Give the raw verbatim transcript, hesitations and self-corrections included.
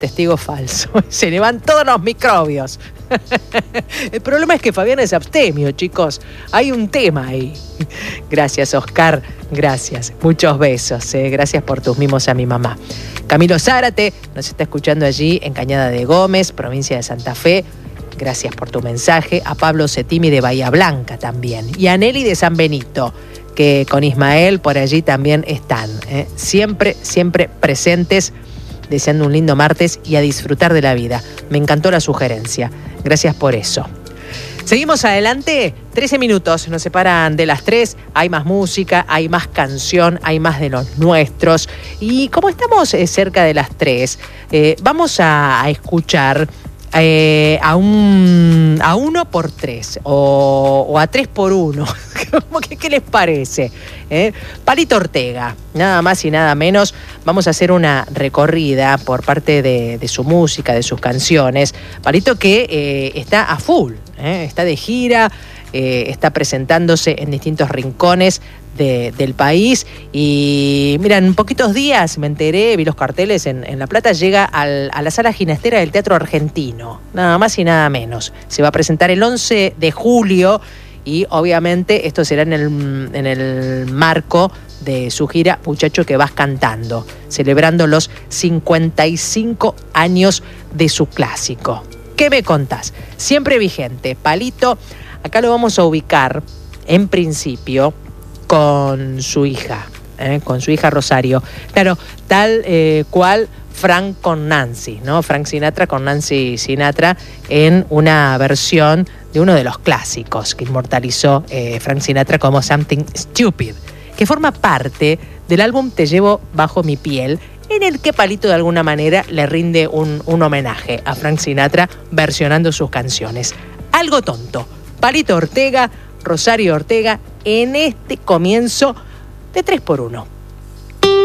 Testigo falso. Se le van todos los microbios. El problema es que Fabián es abstemio, chicos. Hay un tema ahí. Gracias, Oscar. Gracias. Muchos besos. Eh. Gracias por tus mimos a mi mamá. Camilo Zárate nos está escuchando allí en Cañada de Gómez, provincia de Santa Fe. Gracias por tu mensaje. A Pablo Setimi de Bahía Blanca también. Y a Nelly de San Benito, que con Ismael por allí también están. Eh. Siempre, siempre presentes, deseando un lindo martes y a disfrutar de la vida. Me encantó la sugerencia. Gracias por eso. Seguimos adelante. trece minutos nos separan de las tres. Hay más música, hay más canción, hay más de los nuestros. Y como estamos eh, cerca de las tres, eh, vamos a, a escuchar eh, a un a uno por tres o, o a tres por uno. ¿Qué, qué les parece? ¿Eh? Palito Ortega, nada más y nada menos. Vamos a hacer una recorrida por parte de, de su música, de sus canciones. Palito que eh, está a full, ¿eh? Está de gira, eh, está presentándose en distintos rincones de, del país. Y mira, en poquitos días me enteré, vi los carteles en, en La Plata, llega al, a la sala ginastera del Teatro Argentino, nada más y nada menos. Se va a presentar el once de julio. Y obviamente esto será en el, en el marco de su gira Muchacho que vas cantando, celebrando los cincuenta y cinco años de su clásico. ¿Qué me contás? Siempre vigente, Palito. Acá lo vamos a ubicar, en principio, con su hija, ¿eh? con su hija Rosario. Claro, tal eh, cual Frank con Nancy, ¿no? Frank Sinatra con Nancy Sinatra en una versión de uno de los clásicos que inmortalizó eh, Frank Sinatra como Something Stupid, que forma parte del álbum Te llevo bajo mi piel, en el que Palito de alguna manera le rinde un, un homenaje a Frank Sinatra versionando sus canciones. Algo tonto. Palito Ortega, Rosario Ortega, en este comienzo de tres por uno.